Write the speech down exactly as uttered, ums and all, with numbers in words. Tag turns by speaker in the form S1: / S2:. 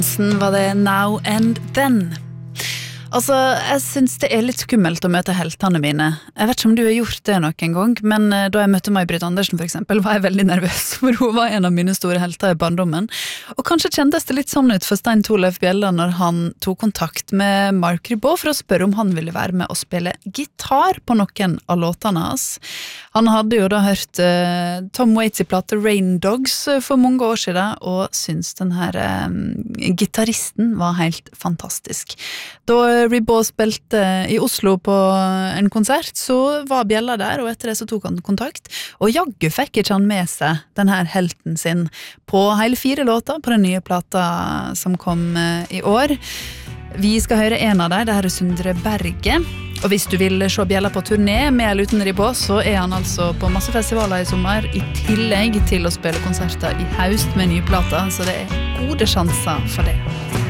S1: Var det Now and Then? Altså, jeg synes det er litt skummelt å møte heltene mine. Jeg vet ikke om du har gjort det noen gang, men da jeg møtte May-Britt Andersen for eksempel, var jeg veldig nervøs, for hun var en av mine store helter i barndommen. Og kanskje kjentes det litt sånn ut for Stein Torleif Bjella når han tok kontakt med Mark Ribot for å spørre om han ville være med å spille gitar på noen av låtene hans. Han hadde jo da hørt uh, Tom Waits i plate Rain Dogs for mange år siden, og syntes den her uh, gitaristen var helt fantastisk. Da Ribot spilte i Oslo på en konsert, så var Bjella der, og etter det så tok han kontakt, og jaggu fikk ikke han med seg denne helten sin på hele fire låter på den nye plata som kom i år. Vi skal høre en av dem, det her er Sundre Berge, og hvis du vil se Bjella på turné med eller uten Ribot, så er han altså på masse festivaler i sommer, i tillegg til å spille konserter i haust med nye plata, så det er gode sjanser for det.